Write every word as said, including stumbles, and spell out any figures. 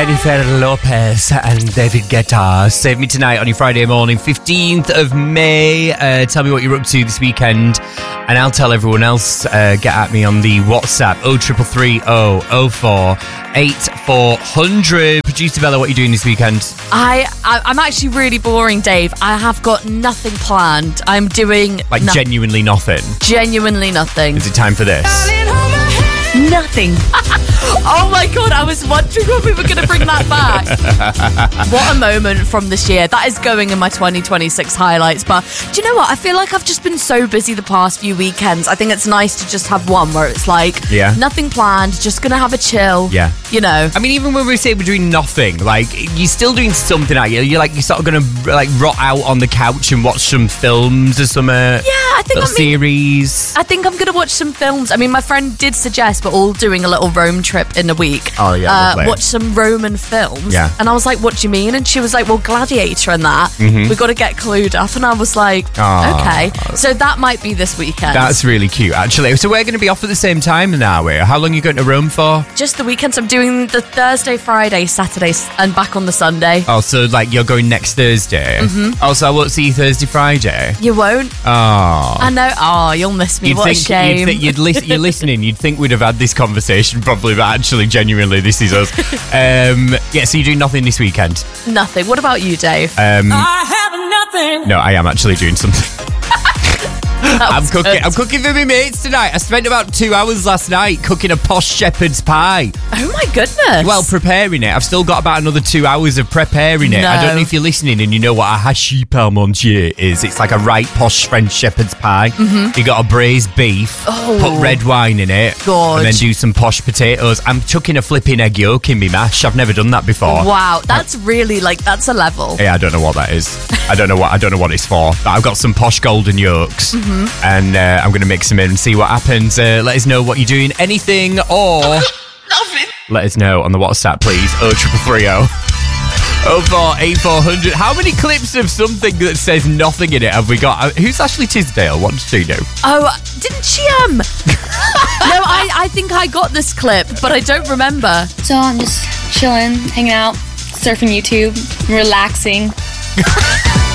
Jennifer Lopez and David Guetta. Save Me Tonight on your Friday morning, fifteenth of May. Uh, tell me what you're up to this weekend, and I'll tell everyone else. Uh, get at me on the WhatsApp oh triple three oh oh four eight four hundred. Producer Bella, what are you doing this weekend? I, I I'm actually really boring, Dave. I have got nothing planned. I'm doing Like no- genuinely nothing. genuinely nothing. Is it time for this? Nothing. Oh my God, I was wondering when we were going to bring that back. What a moment from this year. That is going in my twenty twenty-six highlights. But do you know what? I feel like I've just been so busy the past few weekends. I think it's nice to just have one where it's like, Yeah. nothing planned, just going to have a chill. Yeah. You know. I mean, even when we say we're doing nothing, like, you're still doing something, aren't you? You're like, you're sort of going to, like, rot out on the couch and watch some films or some uh, Yeah, I think little I mean, series. I think I'm going to watch some films. I mean, my friend did suggest we're all doing a little Rome trip in a week. Oh, yeah, Uh, lovely. watch some Roman films. Yeah. And I was like, what do you mean? And she was like, well, Gladiator and that. Mm-hmm. We've got to get clued up. And I was like, Aw. okay. So that might be this weekend. That's really cute, actually. So we're going to be off at the same time now, are we? How long are you going to Rome for? just the weekends. I'm doing the Thursday, Friday, Saturday, and back on the Sunday. Oh, so, like, you're going next Thursday? Mm-hmm. Oh, so I won't see you Thursday, Friday? You won't? Oh. I know. Oh, you'll miss me. You'd what think, a shame. You'd, think, you'd lis- you're listening, you'd think we'd have had this conversation probably, but actually, genuinely, this is us. um, yeah, so you're doing nothing this weekend? Nothing. What about you, Dave? Um, I have nothing. no, I am actually doing something. That I'm was cooking. good. I'm cooking for my mates tonight. I spent about two hours last night cooking a posh shepherd's pie. Oh my goodness. Well, preparing it. I've still got about another two hours of preparing it. No. I don't know if you're listening and you know what a hachis parmentier is. It's like a right posh French shepherd's pie. Mm-hmm. You got to braise beef, Oh. put red wine in it, God. and then do some posh potatoes. I'm chucking a flipping egg yolk in me mash. I've never done that before. Wow, that's really like that's a level. Yeah, I don't know what that is. I don't know what I don't know what it's for. But I've got some posh golden yolks, Mm-hmm. and uh, I'm going to mix them in and see what happens. Uh, let us know what you're doing, anything, or let us know on the WhatsApp, please. Oh triple three oh oh four eight four hundred. How many clips of something that says nothing in it have we got? Uh, Who's Ashley Tisdale? What does she do? Oh, didn't she um? no, I I think I got this clip, but I don't remember. So I'm just chilling, hanging out, surfing YouTube, relaxing.